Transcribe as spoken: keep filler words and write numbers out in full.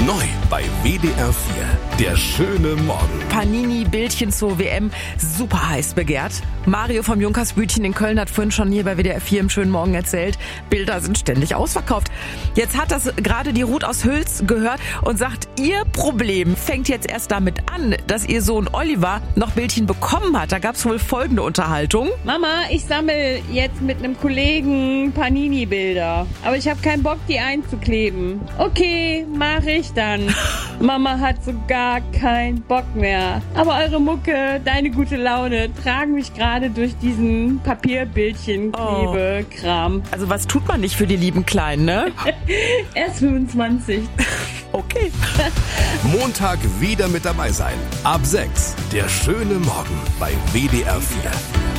Neu bei W D R vier. Der schöne Morgen. Panini-Bildchen zur W M, super heiß begehrt. Mario vom Junkersbütchen in Köln hat vorhin schon hier bei W D R vier im schönen Morgen erzählt, Bilder sind ständig ausverkauft. Jetzt hat das gerade die Ruth aus Hüls gehört und sagt, ihr Problem fängt jetzt erst damit an, dass ihr Sohn Oliver noch Bildchen bekommen hat. Da gab es wohl folgende Unterhaltung. Mama, ich sammle jetzt mit einem Kollegen Panini-Bilder, aber ich habe keinen Bock, die einzukleben. Okay, mache ich dann. Mama hat so gar keinen Bock mehr. Aber eure Mucke, deine gute Laune tragen mich gerade durch diesen Papierbildchen-Klebekram. Oh. Also was tut man nicht für die lieben Kleinen, ne? Er ist fünfundzwanzig. Okay. Montag wieder mit dabei sein. Ab sechs. Der schöne Morgen bei W D R vier.